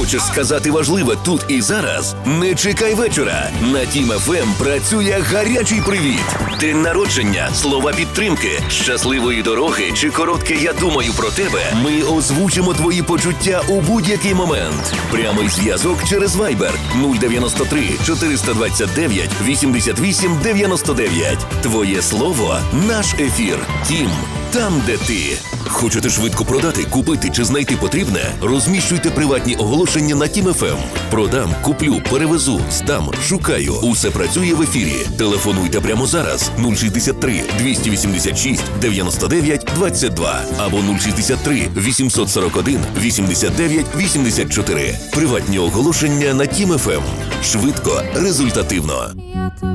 Хочеш сказати важливе тут і зараз? Не чекай вечора. На Тім ФМ працює гарячий привіт. День народження, слова підтримки, щасливої дороги чи коротке «Я думаю про тебе». Ми озвучимо твої почуття у будь-який момент. Прямий зв'язок через Viber 093 429 88 99. Твоє слово – наш ефір. Тім. Там, де ти. Хочете швидко продати, купити чи знайти потрібне? Розміщуйте приватні оголошення на Тім ФМ. Продам, куплю, перевезу, здам, шукаю. Усе працює в ефірі. Телефонуйте прямо зараз 063 286 99 22 або 063 841 89 84. Приватні оголошення на Тім ФМ. Швидко, результативно.